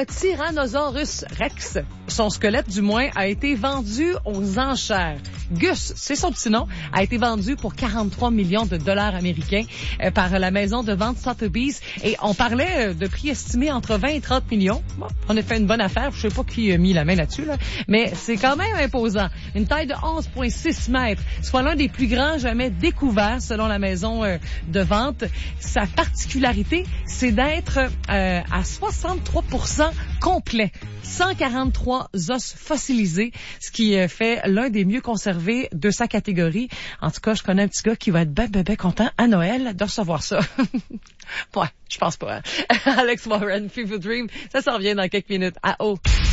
un Tyrannosaurus Rex, son squelette du moins, a été vendu aux enchères. Gus, c'est son petit nom, a été vendu pour 43 millions de dollars américains par la maison de vente Sotheby's. Et on parlait de prix estimés entre 20 et 30 millions. Bon, on a fait une bonne affaire. Je sais pas qui a mis la main là-dessus, là, mais c'est quand même imposant. Une taille de 11,6 mètres, soit l'un des plus grands jamais découverts selon la maison de vente. Sa particularité, c'est d'être à 63% complet. 143 os fossilisés, ce qui fait l'un des mieux conservés de sa catégorie. En tout cas, je connais un petit gars qui va être ben content à Noël de recevoir ça. Ouais, je pense pas. Alex Warren, Fever Dream, ça s'en vient dans quelques minutes. À haut.